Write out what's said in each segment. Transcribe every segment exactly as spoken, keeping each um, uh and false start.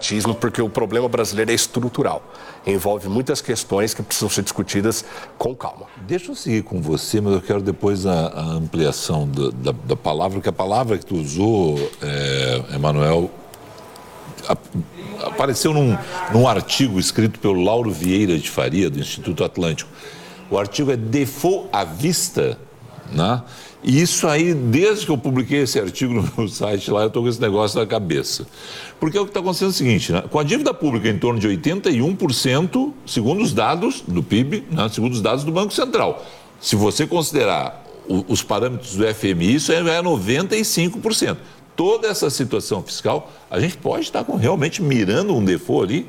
imediatismo, porque o problema brasileiro é estrutural. Envolve muitas questões que precisam ser discutidas com calma. Deixa eu seguir com você, mas eu quero depois a, a ampliação da, da, da palavra, porque a palavra que tu usou, é, Emanuel, apareceu num, num artigo escrito pelo Lauro Vieira de Faria, do Instituto Atlântico. O artigo é Default à vista, né? E isso aí, desde que eu publiquei esse artigo no meu site lá, eu estou com esse negócio na cabeça. Porque o que está acontecendo é o seguinte, né? Com a dívida pública em torno de oitenta e um por cento, segundo os dados do P I B, né? Segundo os dados do Banco Central. Se você considerar o, os parâmetros do F M I, isso é noventa e cinco por cento. Toda essa situação fiscal, a gente pode estar com, realmente mirando um default ali?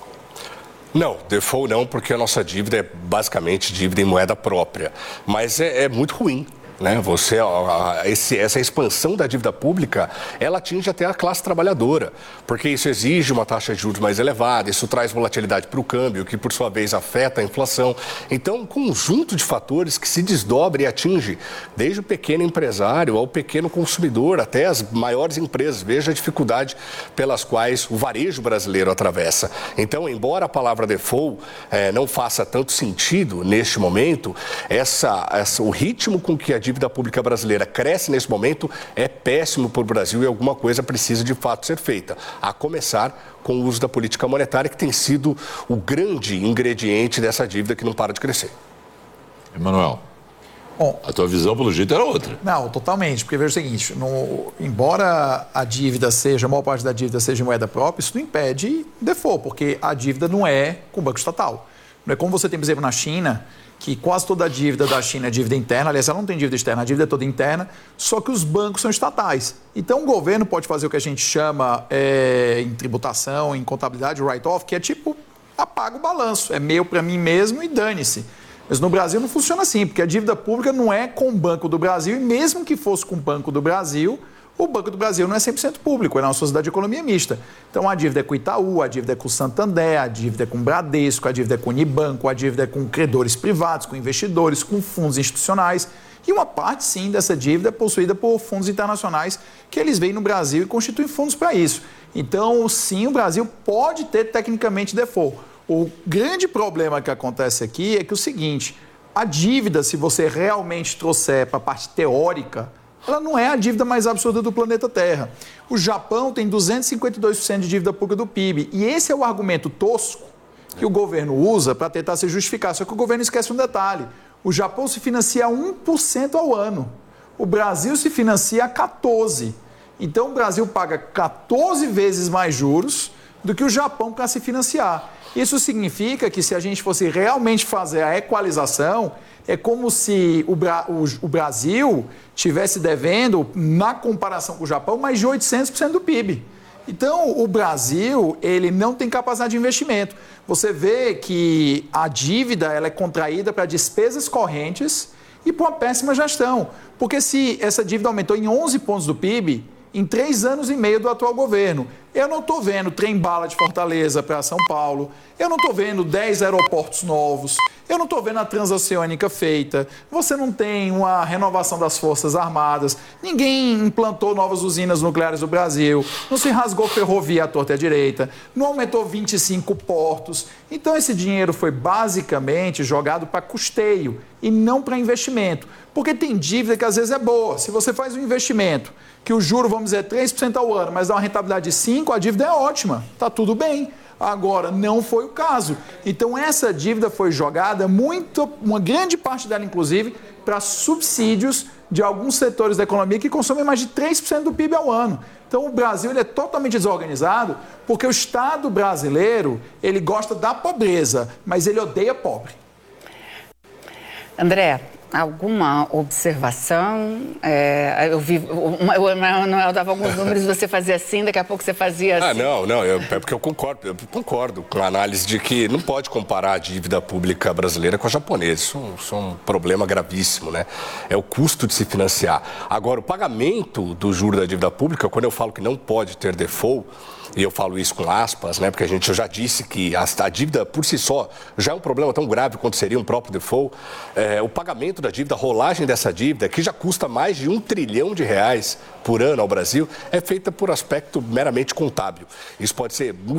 Não, default não, porque a nossa dívida é basicamente dívida em moeda própria. Mas é, é muito ruim. Né? Você, esse, essa expansão da dívida pública, ela atinge até a classe trabalhadora, porque isso exige uma taxa de juros mais elevada, isso traz volatilidade para o câmbio, que por sua vez afeta a inflação. Então, um conjunto de fatores que se desdobra e atinge desde o pequeno empresário ao pequeno consumidor, até as maiores empresas. Veja a dificuldade pelas quais o varejo brasileiro atravessa. Então, embora a palavra default eh, não faça tanto sentido neste momento, essa, essa, o ritmo com que a dívida dívida pública brasileira cresce nesse momento é péssimo para o Brasil e alguma coisa precisa de fato ser feita, a começar com o uso da política monetária, que tem sido o grande ingrediente dessa dívida que não para de crescer. Emanuel, bom, a tua visão pelo jeito era outra. Não, totalmente, porque veja o seguinte, no, embora a dívida seja, a maior parte da dívida seja em moeda própria, isso não impede default, porque a dívida não é com o Banco Estatal. Não é como você tem, por exemplo, na China, que quase toda a dívida da China é dívida interna, aliás, ela não tem dívida externa, a dívida é toda interna, só que os bancos são estatais. Então, o governo pode fazer o que a gente chama é, em tributação, em contabilidade, write-off, que é tipo, apaga o balanço, é meu para mim mesmo e dane-se. Mas no Brasil não funciona assim, porque a dívida pública não é com o Banco do Brasil, e mesmo que fosse com o Banco do Brasil, o Banco do Brasil não é cem por cento público, é uma sociedade de economia mista. Então, a dívida é com o Itaú, a dívida é com o Santander, a dívida é com o Bradesco, a dívida é com o Unibanco, a dívida é com credores privados, com investidores, com fundos institucionais. E uma parte, sim, dessa dívida é possuída por fundos internacionais que eles vêm no Brasil e constituem fundos para isso. Então, sim, o Brasil pode ter, tecnicamente, default. O grande problema que acontece aqui é que é o seguinte, a dívida, se você realmente trouxer para a parte teórica, ela não é a dívida mais absurda do planeta Terra. O Japão tem duzentos e cinquenta e dois por cento de dívida pública do P I B. E esse é o argumento tosco que o governo usa para tentar se justificar. Só que o governo esquece um detalhe. O Japão se financia a um por cento ao ano. O Brasil se financia a quatorze por cento. Então, o Brasil paga quatorze vezes mais juros do que o Japão para se financiar. Isso significa que se a gente fosse realmente fazer a equalização, é como se o, Bra o, o Brasil tivesse devendo, na comparação com o Japão, mais de oitocentos por cento do P I B. Então, o Brasil, ele não tem capacidade de investimento. Você vê que a dívida ela é contraída para despesas correntes e para uma péssima gestão. Porque se essa dívida aumentou em onze pontos do P I B, em três anos e meio do atual governo, eu não estou vendo trem-bala de Fortaleza para São Paulo, eu não estou vendo dez aeroportos novos, eu não estou vendo a transoceânica feita, você não tem uma renovação das Forças Armadas, ninguém implantou novas usinas nucleares no Brasil, não se rasgou ferrovia à torta e à direita, não aumentou vinte e cinco portos. Então esse dinheiro foi basicamente jogado para custeio e não para investimento. Porque tem dívida que às vezes é boa. Se você faz um investimento que o juro, vamos dizer, três por cento ao ano, mas dá uma rentabilidade de cinco por cento, a dívida é ótima, está tudo bem. Agora, não foi o caso. Então, essa dívida foi jogada, muito, uma grande parte dela, inclusive, para subsídios de alguns setores da economia que consomem mais de três por cento do P I B ao ano. Então, o Brasil ele é totalmente desorganizado porque o Estado brasileiro ele gosta da pobreza, mas ele odeia pobre. André, alguma observação? É, eu vi, o Emanuel dava alguns números, você fazia assim, daqui a pouco você fazia assim. Ah, não, não, eu, é porque eu concordo, eu concordo com a análise de que não pode comparar a dívida pública brasileira com a japonesa. Isso, isso é um problema gravíssimo, né? É o custo de se financiar. Agora, o pagamento do juro da dívida pública, quando eu falo que não pode ter default, e eu falo isso com aspas, né? Porque a gente já disse que a, a dívida por si só já é um problema tão grave quanto seria um próprio default. É, o pagamento da dívida, a rolagem dessa dívida, que já custa mais de um trilhão de reais por ano ao Brasil, é feita por aspecto meramente contábil. Isso pode ser